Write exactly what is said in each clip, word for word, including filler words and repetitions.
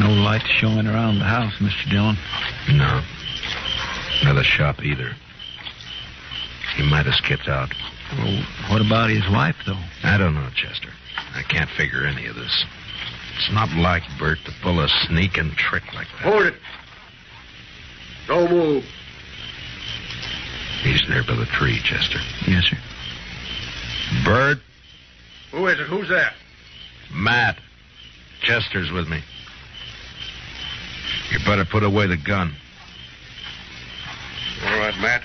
No light showing around the house, Mister Dillon. No. Nor the shop either. He might have skipped out. Well, what about his wife, though? I don't know, Chester. I can't figure any of this. It's not like Bert to pull a sneaking trick like that. Hold it. Don't move. He's there by the tree, Chester. Yes, sir. Bert? Who is it? Who's that? Matt. Chester's with me. You better put away the gun. All right, Matt.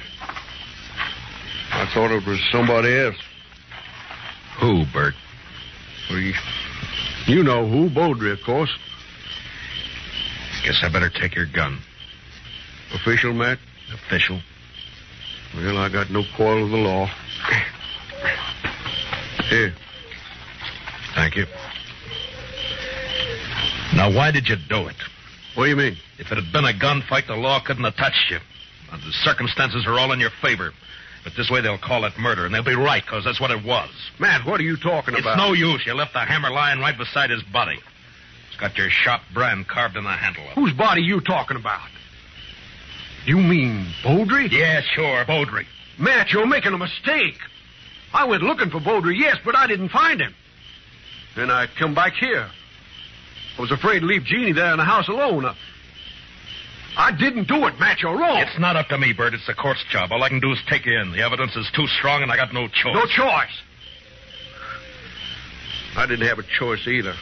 I thought it was somebody else. Who, Bert? Well, you, you know who. Beaudry, of course. Guess I better take your gun. Official, Matt? Official. Well, I got no quarrel with the law. Here. Thank you. Now, why did you do it? What do you mean? If it had been a gunfight, the law couldn't have touched you. Now, the circumstances are all in your favor. But this way they'll call it murder, and they'll be right, because that's what it was. Matt, what are you talking It's about? no use. You left the hammer lying right beside his body. It's got your shop brand carved in the handle of it. Whose body you talking about? You mean Beaudry? Yeah, sure, Beaudry. Matt, you're making a mistake. I went looking for Beaudry, yes, but I didn't find him. Then I come back here. I was afraid to leave Jeannie there in the house alone. I, I didn't do it, Matt. You're wrong. It's not up to me, Bert. It's the court's job. All I can do is take you in. The evidence is too strong, and I got no choice. No choice. I didn't have a choice either.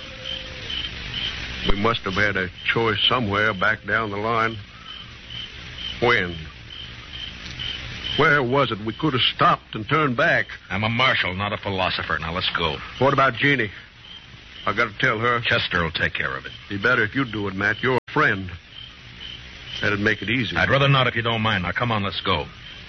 We must have had a choice somewhere back down the line. When? Where was it we could have stopped and turned back? I'm a marshal, not a philosopher. Now, let's go. What about Jeannie? I got to tell her. Chester will take care of it. Be better if you do it, Matt. You're a friend. That'd make it easy. I'd rather not if you don't mind. Now, come on, let's go.